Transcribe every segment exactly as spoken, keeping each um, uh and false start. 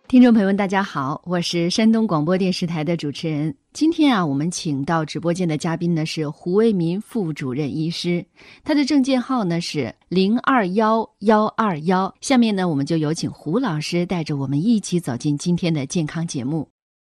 听众朋友们大家好，我是山东广播电视台的主持人。今天啊，我们请到直播间的嘉宾呢是胡为民副主任医师，他的证件号呢是零二幺幺二幺。下面呢，我们就有请胡老师带着我们一起走进今天的健康节目。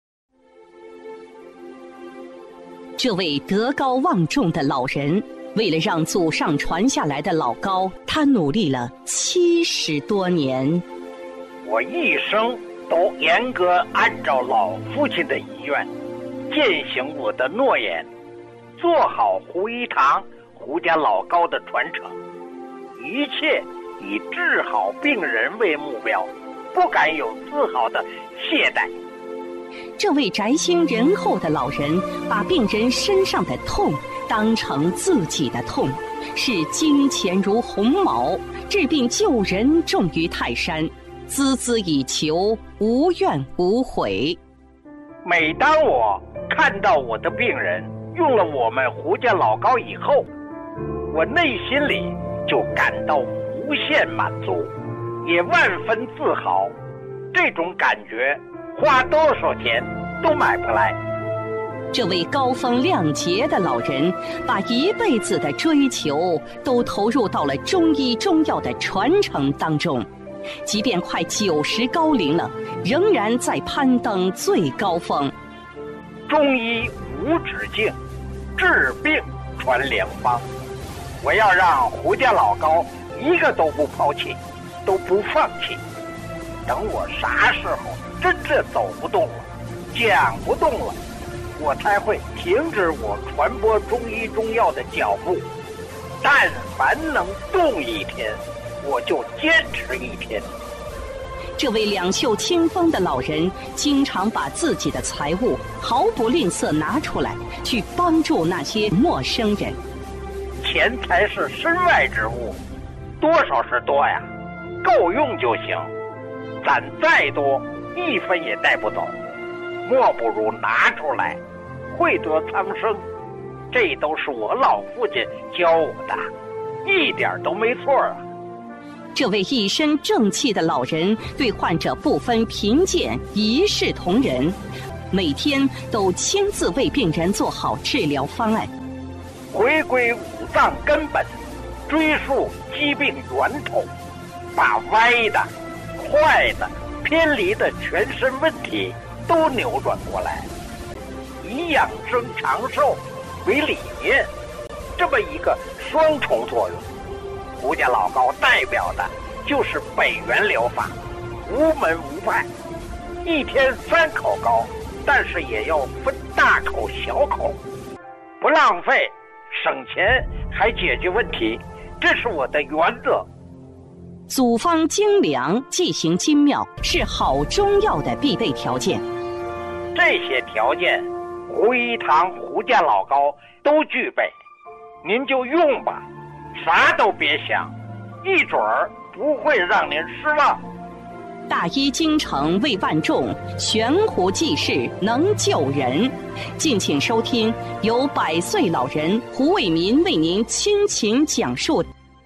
这位德高望重的老人，为了让祖上传下来的老高，他努力了七十多年。 我一生都严格按照老父亲的遗愿，践行我的诺言，做好胡一堂胡家老高的传承，一切以治好病人为目标，不敢有丝毫的懈怠。 这位宅心仁厚的老人，把病人身上的痛当成自己的痛，视金钱如鸿毛，治病救人重于泰山，孜孜以求，无怨无悔。 每当我看到我的病人用了我们胡家老高以后，我内心里就感到无限满足，也万分自豪。这种感觉花多少钱都买不来。 这位高风亮节的老人，把一辈子的追求都投入到了中医中药的传承当中，即便快九十高龄了，仍然在攀登最高峰。 中医无止境，治病传良方。我要让胡家老高一个都不抛弃，都不放弃。等我啥时候真正走不动了，讲不动了，我才会停止我传播中医中药的脚步。但凡能动一天，我就坚持一天。 这位两袖清风的老人，经常把自己的财物毫不吝啬拿出来，去帮助那些陌生人。 钱财是身外之物，多少是多呀，够用就行。攒再多，一分也带不走，莫不如拿出来，惠得苍生。这都是我老父亲教我的，一点都没错啊。 这位一身正气的老人，对患者不分贫贱，一视同仁，每天都亲自为病人做好治疗方案， 回归五脏根本，追溯疾病源头，把歪的、坏的、偏离的全身问题都扭转过来，以养生长寿为理念，这么一个双重作用。胡家老高代表的就是北元疗法，无门无派，一天三口膏，但是也要分大口小口，不浪费，省钱还解决问题，这是我的原则。 组方精良，剂型精妙，是好中药的必备条件。 这些条件，胡一堂胡家老高都具备，您就用吧，啥都别想，一准儿不会让您失望。 大医精诚为万众，悬壶济世能救人。敬请收听由百岁老人胡为民为您倾情讲述。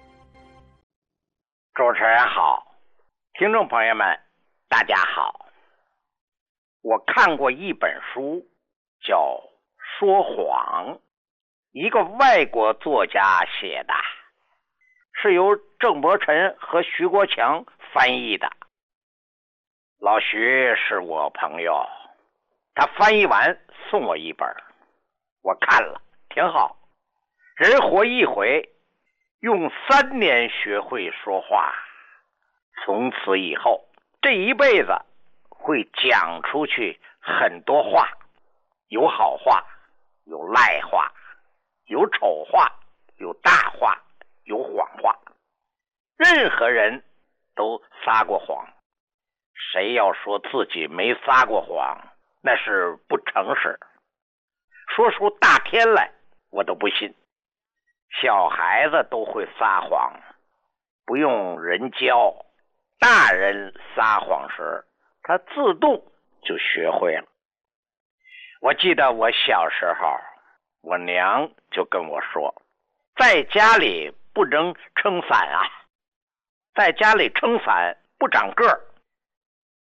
主持人好，听众朋友们大家好。我看过一本书叫《说谎》，一个外国作家写的，是由郑伯辰和徐国强翻译的。老徐是我朋友，他翻译完送我一本，我看了挺好。人活一回，用三年学会说话，从此以后这一辈子会讲出去很多话，有好话，有赖话，有丑话，有大话，有谎话。任何人都撒过谎，谁要说自己没撒过谎，那是不诚实。说出大天来，我都不信。小孩子都会撒谎，不用人教，大人撒谎时，他自动就学会了。我记得我小时候，我娘就跟我说，在家里不能撑伞啊，在家里撑伞不长个儿。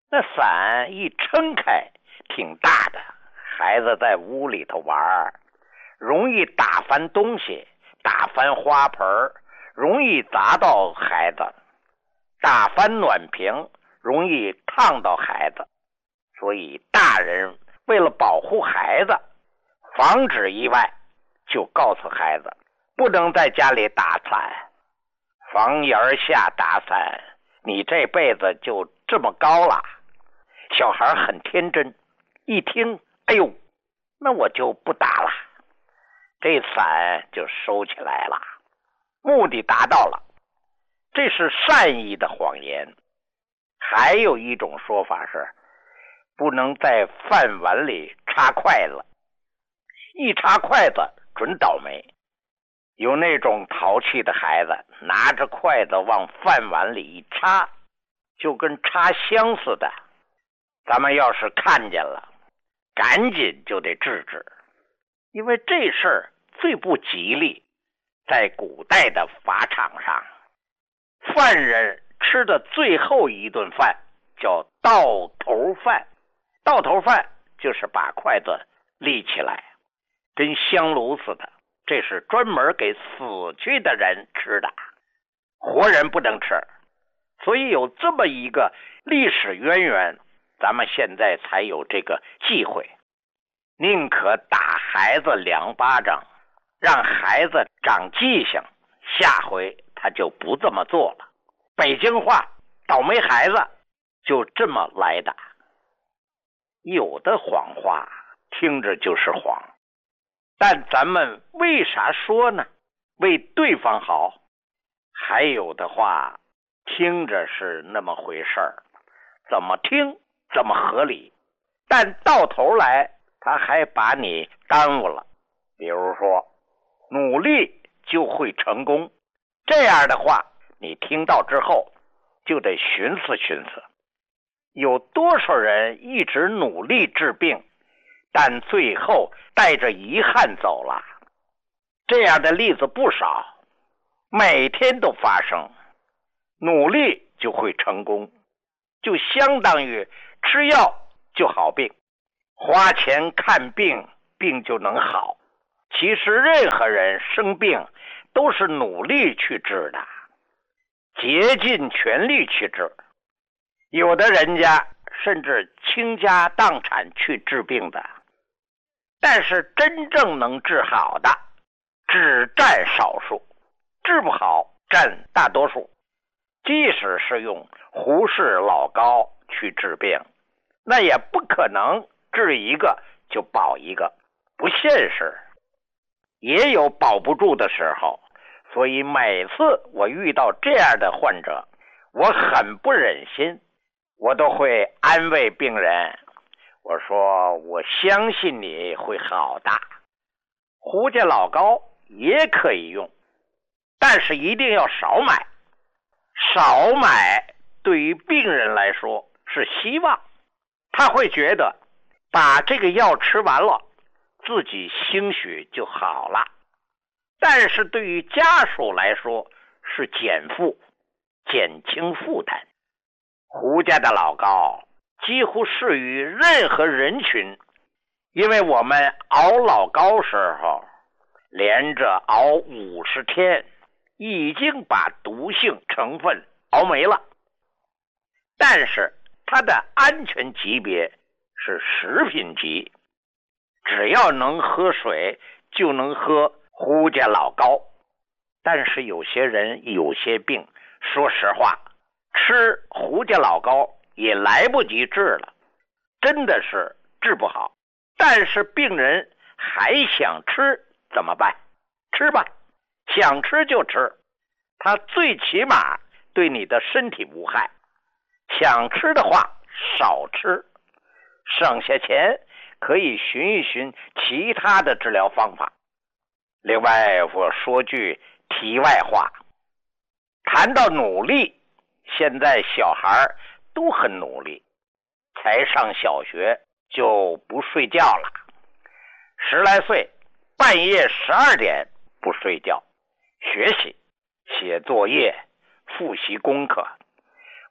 那伞一撑开，挺大的，孩子在屋里头玩，容易打翻东西，打翻花盆，容易砸到孩子，打翻暖瓶，容易烫到孩子。所以大人为了保护孩子，防止意外，就告诉孩子不能在家里打伞，房檐下打伞，你这辈子就这么高了。小孩很天真，一听，哎呦，那我就不打了，这伞就收起来了，目的达到了。这是善意的谎言。还有一种说法是，不能在饭碗里插筷子，一插筷子准倒霉。有那种淘气的孩子，拿着筷子往饭碗里一插，就跟插香似的。咱们要是看见了，赶紧就得制止，因为这事儿最不吉利。在古代的法场上，犯人吃的最后一顿饭叫到头饭。到头饭就是把筷子立起来，跟香炉似的，这是专门给死去的人吃的，活人不能吃。所以有这么一个历史渊源，咱们现在才有这个忌讳。宁可打孩子两巴掌，让孩子长记性，下回他就不这么做了。北京话，倒霉孩子就这么来的。有的谎话听着就是谎，但咱们为啥说呢？为对方好。还有的话听着是那么回事儿，怎么听怎么合理，但到头来他还把你耽误了。比如说，努力就会成功，这样的话你听到之后就得寻思寻思。有多少人一直努力治病，但最后带着遗憾走了？这样的例子不少，每天都发生。努力就会成功，就相当于吃药就好病，花钱看病，病就能好。其实任何人生病都是努力去治的，竭尽全力去治。有的人家甚至倾家荡产去治病的，但是真正能治好的只占少数，治不好占大多数。即使是用胡适老高去治病，那也不可能治一个就保一个，不现实。也有保不住的时候，所以每次我遇到这样的患者，我很不忍心，我都会安慰病人，我说我相信你会好的。胡家老高也可以用，但是一定要少买。少买对于病人来说是希望，他会觉得把这个药吃完了，自己兴许就好了。但是对于家属来说是减负，减轻负担。胡家的老高几乎适于任何人群，因为我们熬老高时候连着熬五十天，已经把毒性成分熬没了。但是它的安全级别是食品级，只要能喝水就能喝胡家老高。但是有些人有些病，说实话，吃胡家老高也来不及治了，真的是治不好。但是病人还想吃怎么办？吃吧，想吃就吃，它最起码对你的身体无害。想吃的话少吃，省下钱可以寻一寻其他的治疗方法。另外我说句题外话，谈到努力，现在小孩都很努力，才上小学就不睡觉了，十来岁半夜十二点不睡觉，学习写作业复习功课。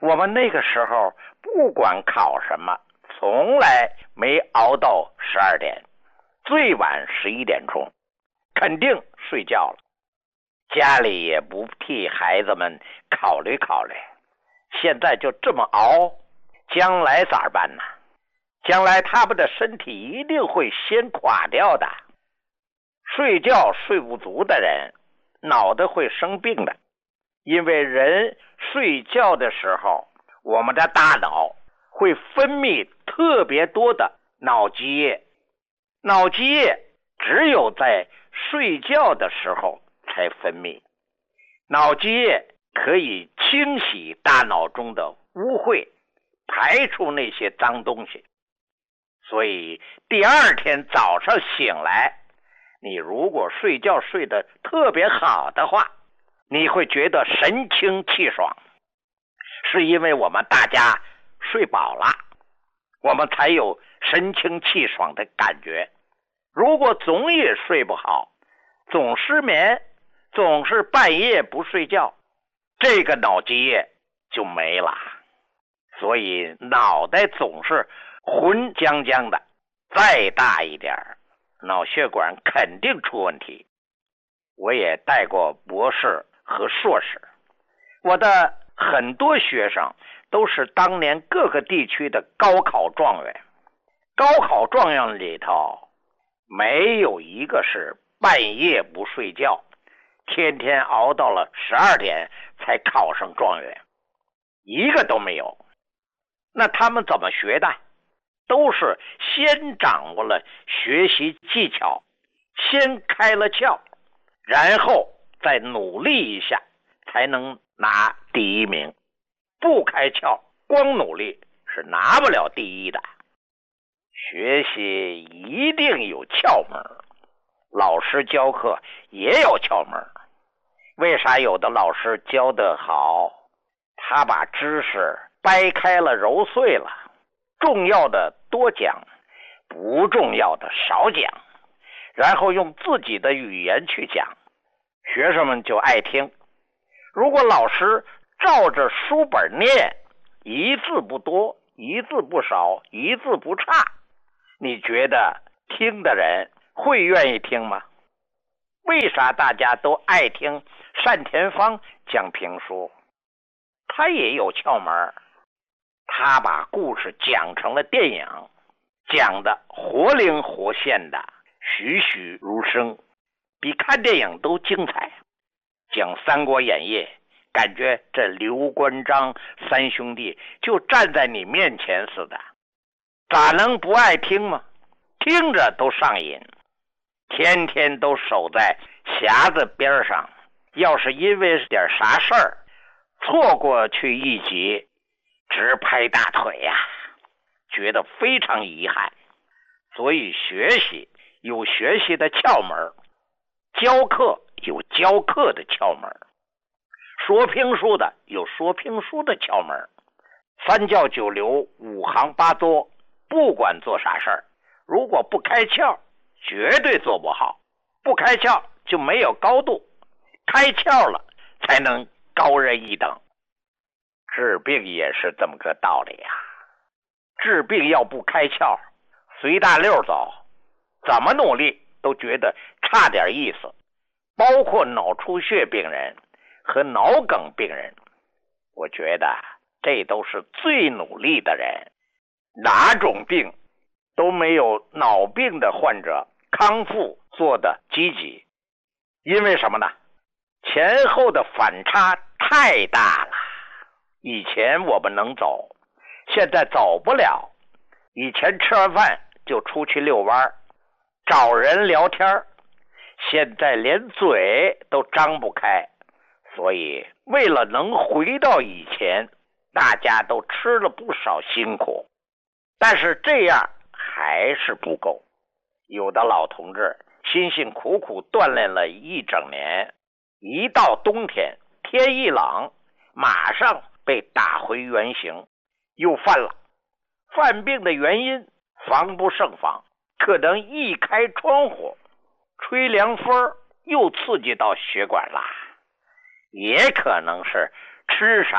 我们那个时候不管考什么，从来没熬到十二点，最晚十一点钟，肯定睡觉了。家里也不替孩子们考虑考虑，现在就这么熬，将来咋办呢？将来他们的身体一定会先垮掉的。睡觉睡不足的人，脑袋会生病的。因为人睡觉的时候，我们的大脑会分泌特别多的脑积液，脑积液只有在睡觉的时候才分泌。脑积液可以清洗大脑中的污秽，排出那些脏东西。所以第二天早上醒来，你如果睡觉睡得特别好的话，你会觉得神清气爽，是因为我们大家睡饱了，我们才有神清气爽的感觉。如果总也睡不好，总失眠，总是半夜不睡觉，这个脑积液就没了。所以脑袋总是浑浆浆的，再大一点，脑血管肯定出问题。我也带过博士和硕士，我的很多学生都是当年各个地区的高考状元。高考状元里头没有一个是半夜不睡觉，天天熬到了十二点才考上状元，一个都没有。那他们怎么学的？都是先掌握了学习技巧，先开了窍，然后再努力一下，才能拿第一名。不开窍，光努力是拿不了第一的。学习一定有窍门，老师教课也有窍门。为啥有的老师教得好？他把知识掰开了揉碎了，重要的多讲，不重要的少讲，然后用自己的语言去讲，学生们就爱听。如果老师照着书本念，一字不多，一字不少，一字不差，你觉得听的人会愿意听吗？为啥大家都爱听单田芳讲评书？他也有窍门，他把故事讲成了电影，讲的活灵活现的，栩栩如生，比看电影都精彩。讲《三国演义》，感觉这刘关张三兄弟就站在你面前似的，咋能不爱听吗？听着都上瘾，天天都守在匣子边上，要是因为点啥事儿错过去一集，直拍大腿呀、啊，觉得非常遗憾。所以学习有学习的窍门，教课有教课的窍门，说评书的有说评书的窍门。三教九流五行八作，不管做啥事儿，如果不开窍，绝对做不好。不开窍就没有高度，开窍了才能高人一等。治病也是这么个道理呀、啊。治病要不开窍，随大溜走，怎么努力都觉得差点意思。包括脑出血病人和脑梗病人，我觉得这都是最努力的人，哪种病都没有脑病的患者康复做的积极。因为什么呢？前后的反差太大了。以前我们能走，现在走不了。以前吃完饭就出去遛弯，找人聊天，现在连嘴都张不开。所以为了能回到以前，大家都吃了不少辛苦，但是这样还是不够。有的老同志辛辛苦苦锻炼了一整年，一到冬天天一冷，马上被打回原形，又犯了。犯病的原因防不胜防，可能一开窗户吹凉风又刺激到血管啦，也可能是吃啥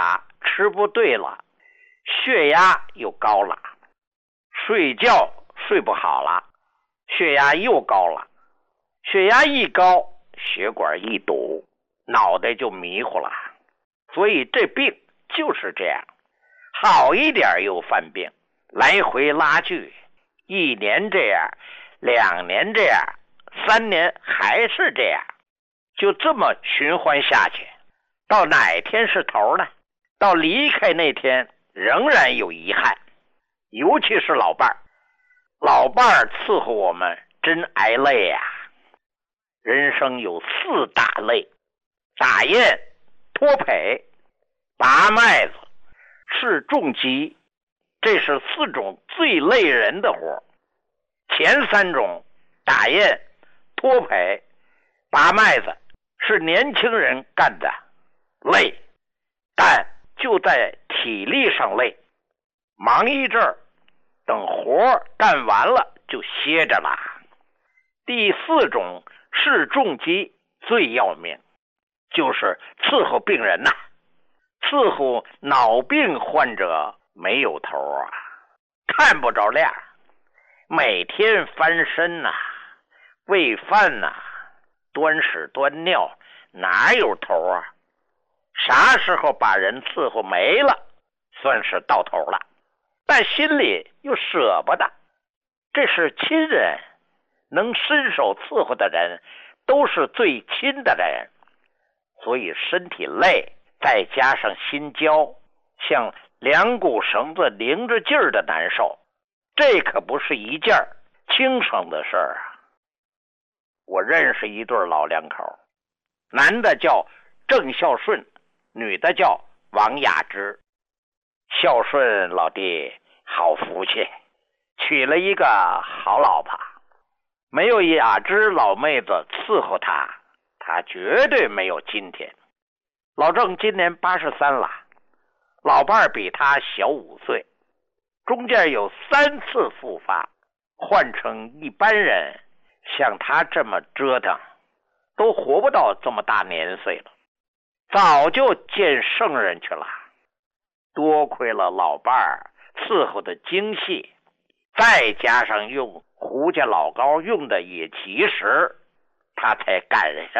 吃不对了，血压又高了，睡觉睡不好了，血压又高了，血压一高，血管一堵，脑袋就迷糊了。所以这病就是这样，好一点又犯病，来回拉锯，一年这样，两年这样，三年还是这样，就这么循环下去，到哪天是头呢？到离开那天仍然有遗憾。尤其是老伴儿，老伴儿伺候我们真挨累呀、啊。人生有四大累：打雁、脱圯、拔麦子、吃重疾，这是四种最累人的活。前三种打雁、脱圯、拔麦子是年轻人干的，累，但就在体力上累，忙一阵儿，等活干完了就歇着了。第四种是重疾最要命，就是伺候病人呐、啊，伺候脑病患者没有头啊，看不着亮，每天翻身呐、啊，喂饭呐、啊，端屎端尿，哪有头啊？啥时候把人伺候没了，算是到头了，但心里又舍不得。这是亲人，能伸手伺候的人都是最亲的人，所以身体累，再加上心焦，像两股绳子拧着劲儿的难受，这可不是一件轻省的事儿啊。我认识一对老两口，男的叫郑孝顺，女的叫王雅芝。孝顺老弟好福气，娶了一个好老婆，没有雅芝老妹子伺候他，他绝对没有今天。老郑今年八十三了，老伴儿比他小五岁，中间有三次复发，换成一般人像他这么折腾，都活不到这么大年岁了，早就见圣人去了。多亏了老伴儿伺候的精细，再加上用胡家老高用的也及时，他才赶上